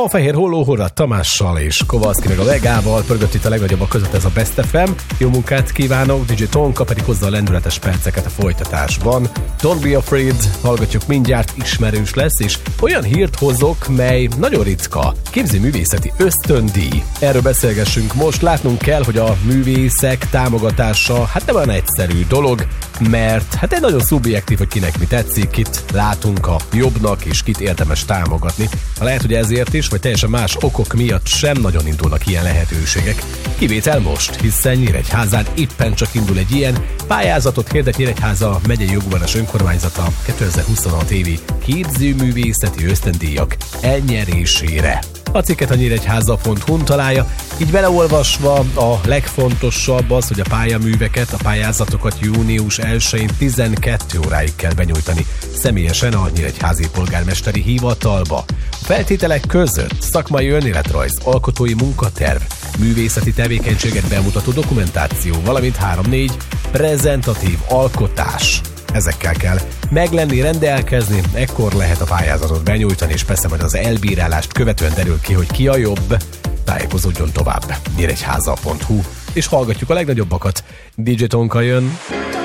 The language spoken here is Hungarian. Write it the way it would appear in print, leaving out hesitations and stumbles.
Hófehér Hollóhorrat Tamással és Kovalszki meg a Vegával pörgött itt a legnagyobbak között ez a Best FM. Jó munkát kívánok, DJ Tonka pedig hozza a lendületes perceket a folytatásban. Don't be afraid, hallgatjuk mindjárt, ismerős lesz, és olyan hírt hozok, mely nagyon ritka. Képzőművészeti ösztöndíj. Erről beszélgessünk most. Látnunk kell, hogy a művészek támogatása hát nem olyan egyszerű dolog, mert hát egy nagyon szubjektív, hogy kinek mi tetszik, kit látunk a jobbnak, és kit érdemes támogatni. Lehet, hogy ezért is, vagy teljesen más okok miatt sem nagyon indulnak ilyen lehetőségek. Kivétel most, hiszen Nyíregyházán éppen csak indul egy ilyen pályázatot hirdet Nyíregyháza megyei jogorvos önkormányzata 2026 évi képzőművészeti ösztöndíjak elnyerésére. A cikket a nyíregyháza.hu-n találja, így beleolvasva a legfontosabb az, hogy a pályaműveket, a pályázatokat június 1-én 12 óráig kell benyújtani személyesen a nyíregyházi polgármesteri hivatalba. A feltételek között szakmai önéletrajz, alkotói munkaterv, művészeti tevékenységet bemutató dokumentáció, valamint 3-4 prezentatív alkotás. Ezekkel kell meglenni, rendelkezni, ekkor lehet a pályázatot benyújtani, és persze majd az elbírálást követően derül ki, hogy ki a jobb. Tájékozódjon tovább, nyíregyháza.hu, és hallgatjuk a legnagyobbakat. DJ Tonka jön.